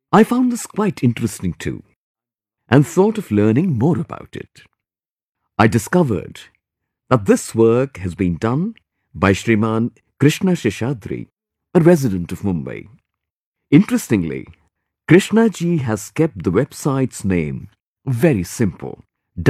I found this quite interesting too and thought of learning more about it. I discovered that this work has been done by Shriman Krishna Sheshadri, a resident of Mumbai. Interestingly, Krishna ji has kept the website's name very simple: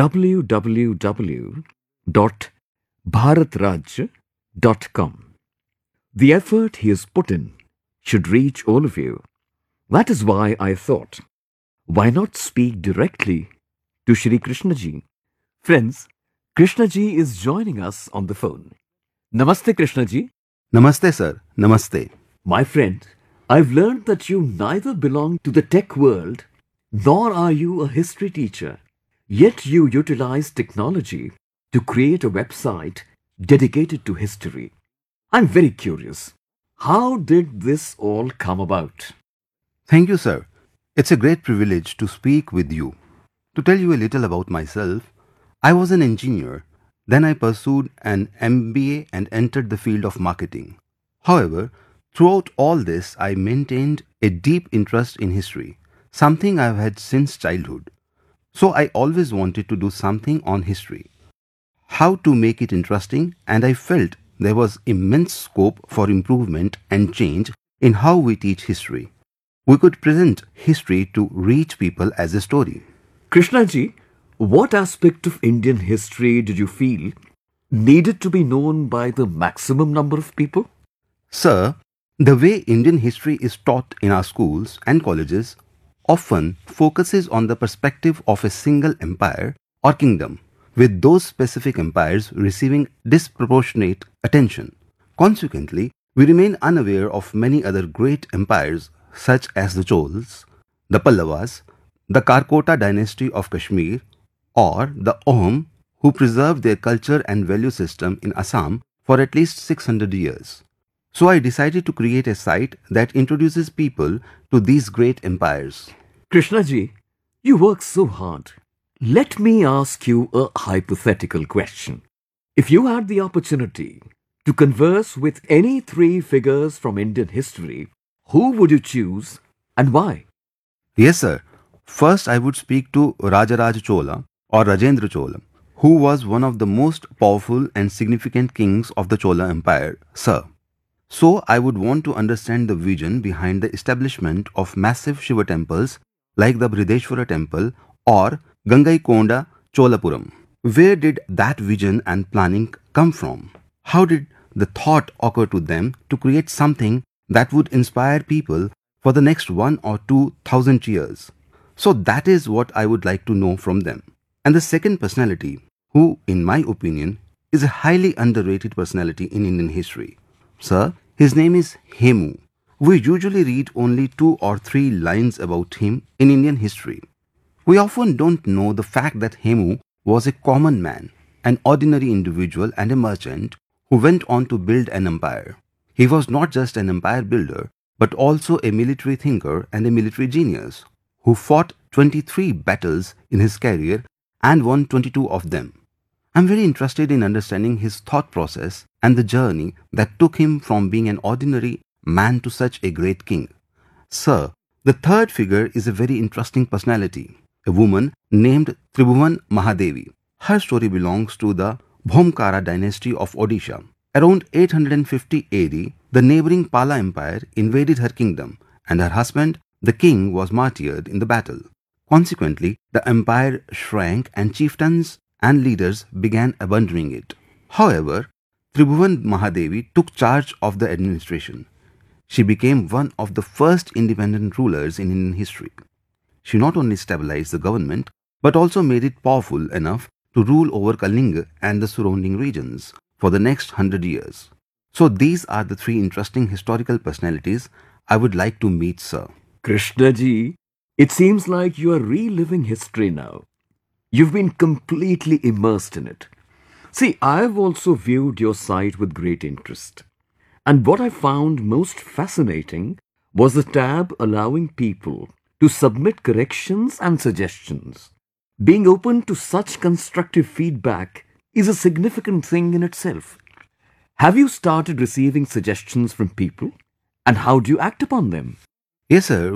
www.bharatraj.com. The effort he has put in should reach all of you. That is why I thought, why not speak directly to Shri Krishna ji? Friends, Krishna ji is joining us on the phone. Namaste Krishna ji. Namaste, sir. Namaste. My friend, I've learned that you neither belong to the tech world nor are you a history teacher. Yet you utilize technology to create a website dedicated to history. I'm very curious. How did this all come about? Thank you, sir. It's a great privilege to speak with you. To tell you a little about myself, I was an engineer. Then I pursued an MBA and entered the field of marketing. However, throughout all this, I maintained a deep interest in history, something I've had since childhood. So I always wanted to do something on history. How to make it interesting, and I felt there was immense scope for improvement and change in how we teach history. We could present history to reach people as a story. Krishna ji, what aspect of Indian history did you feel needed to be known by the maximum number of people? Sir, the way Indian history is taught in our schools and colleges often focuses on the perspective of a single empire or kingdom, with those specific empires receiving disproportionate attention. Consequently, we remain unaware of many other great empires such as the Chols, the Pallavas, the Karkota dynasty of Kashmir, or the Ahom, who preserved their culture and value system in Assam for at least 600 years. So I decided to create a site that introduces people to these great empires. Krishna ji, you work so hard. Let me ask you a hypothetical question. If you had the opportunity to converse with any three figures from Indian history, who would you choose and why? Yes, sir. First, I would speak to Rajaraj Chola or Rajendra Chola, who was one of the most powerful and significant kings of the Chola Empire, sir. So, I would want to understand the vision behind the establishment of massive Shiva temples like the Brideshwara temple or Gangaikonda Cholapuram. Where did that vision and planning come from? How did the thought occur to them to create something that would inspire people for the next 1 or 2 thousand years? So that is what I would like to know from them. And the second personality, who in my opinion is a highly underrated personality in Indian history. Sir, his name is Hemu. We usually read only 2 or 3 lines about him in Indian history. We often don't know the fact that Hemu was a common man, an ordinary individual and a merchant who went on to build an empire. He was not just an empire builder, but also a military thinker and a military genius who fought 23 battles in his career and won 22 of them. I'm very interested in understanding his thought process and the journey that took him from being an ordinary man to such a great king. Sir, the third figure is a very interesting personality, a woman named Tribhuvan Mahadevi. Her story belongs to the Bhomkara dynasty of Odisha. Around 850 AD, the neighboring Pala Empire invaded her kingdom, and her husband, the king, was martyred in the battle. Consequently, the empire shrank and chieftains and leaders began abandoning it. However, Tribhuvan Mahadevi took charge of the administration. She became one of the first independent rulers in Indian history. She not only stabilized the government, but also made it powerful enough to rule over Kalinga and the surrounding regions for the next 100 years. So these are the three interesting historical personalities I would like to meet, sir. Krishna ji, it seems like you are reliving history now. You've been completely immersed in it. See, I've also viewed your site with great interest. And what I found most fascinating was the tab allowing people to submit corrections and suggestions. Being open to such constructive feedback is a significant thing in itself. Have you started receiving suggestions from people? And how do you act upon them? Yes, sir.